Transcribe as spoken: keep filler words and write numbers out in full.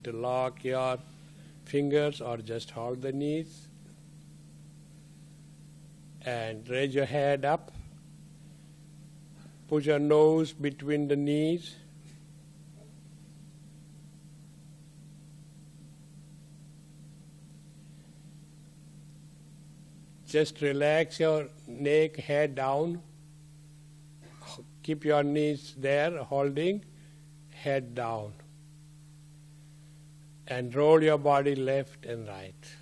to lock your fingers or just hold the knees. And raise your head up. Put your nose between the knees. Just relax your neck, head down. Keep your knees there, holding, head down. And roll your body left and right.